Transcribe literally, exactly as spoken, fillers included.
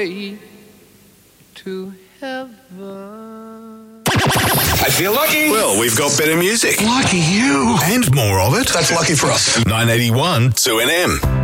way to heaven. I feel lucky. Well, we've got better music. Lucky you. And more of it. That's lucky for us. nine eighty-one two N M.